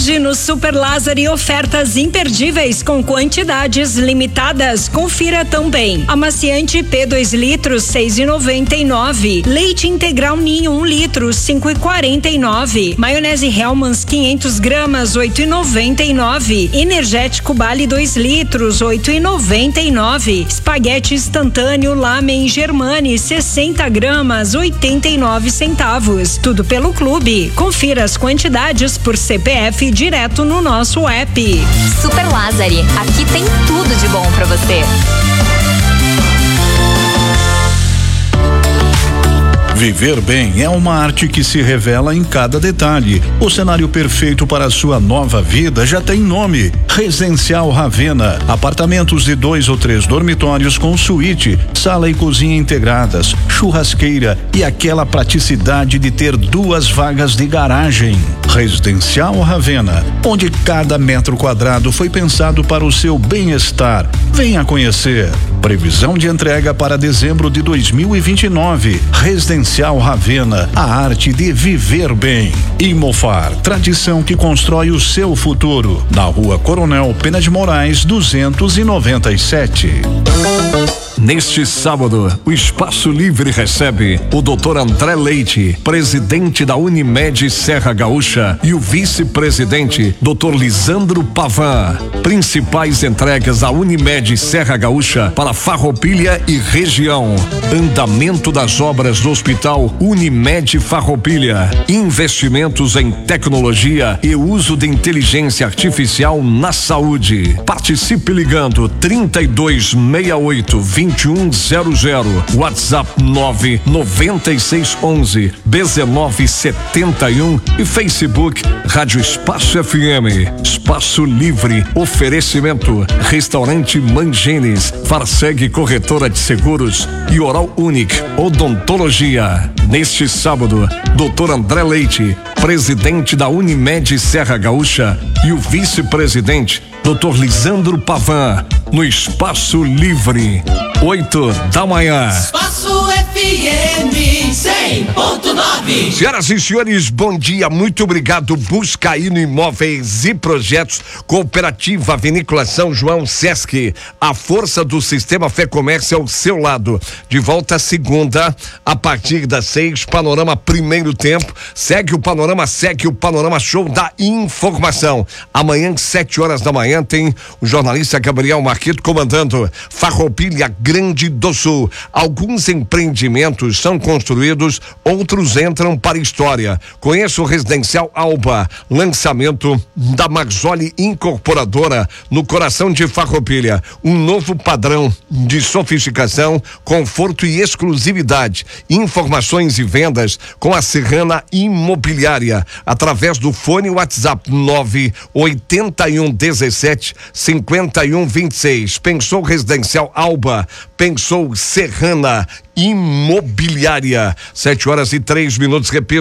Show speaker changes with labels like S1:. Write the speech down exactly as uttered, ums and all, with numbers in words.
S1: Hoje no Super Lázari, ofertas imperdíveis com quantidades limitadas. Confira também. Amaciante P dois litros, seis e noventa e nove. Leite integral Ninho um litro, cinco e quarenta e nove. Maionese Hellmann's quinhentos gramas, oito e noventa e nove. Energético Bali dois litros, oito e noventa e nove. Espaguete instantâneo Lamen Germani, sessenta gramas, oitenta e nove centavos. Tudo pelo Clube. Confira as quantidades por C P F direto no nosso app.
S2: Super Lázari, aqui tem tudo de bom pra você.
S3: Viver bem é uma arte que se revela em cada detalhe. O cenário perfeito para a sua nova vida já tem nome: Residencial Ravenna. Apartamentos de dois ou três dormitórios com suíte, sala e cozinha integradas, churrasqueira e aquela praticidade de ter duas vagas de garagem. Residencial Ravenna, onde cada metro quadrado foi pensado para o seu bem-estar. Venha conhecer. Previsão de entrega para dezembro de dois mil e vinte e nove. Residencial Ravenna, a arte de viver bem. Imofar, tradição que constrói o seu futuro. Na Rua Coronel Pena de Moraes, duzentos e noventa e sete.
S4: Neste sábado, o Espaço Livre recebe o doutor André Leite, presidente da Unimed Serra Gaúcha, e o vice-presidente, doutor Lisandro Pavan. Principais entregas da Unimed Serra Gaúcha para Farroupilha e região. Andamento das obras do Hospital Unimed Farroupilha. Investimentos em tecnologia e uso de inteligência artificial na saúde. Participe ligando trinta e dois sessenta e oito, vinte e um zero zero, WhatsApp nove nove seis onze, dezenove setenta e um e Facebook Rádio Espaço F M. Espaço Livre, oferecimento Restaurante Mangenes, Farseg Corretora de Seguros e Oral Unique Odontologia. Neste sábado, doutor André Leite, presidente da Unimed Serra Gaúcha, e o vice-presidente, doutor Lisandro Pavan, no Espaço Livre, oito da manhã.
S5: Espaço F M cem ponto nove.
S4: Senhoras e senhores, bom dia, muito obrigado. Buscaíno Imóveis e Projetos, Cooperativa Vinícola São João, Sesc, a força do sistema Fé Comércio ao seu lado. De volta segunda, a partir das seis, Panorama Primeiro Tempo. Segue o Panorama, segue o Panorama Show da Informação. Amanhã, sete horas da manhã, tem o jornalista Gabriel Marquito comandando Farroupilha Grande do Sul. Alguns empreendimentos são construídos, outros entram para a história. Conheça o Residencial Alba, lançamento da Marzoli Incorporadora no coração de Farroupilha. Um novo padrão de sofisticação, conforto e exclusividade. Informações e vendas com a Serrana Imobiliária através do fone WhatsApp nove oitenta e um dezessete cinquenta e um vinte e seis. Pensou Residencial Alba, pensou Serrana Imobiliária. Sete horas e três minutos, repito.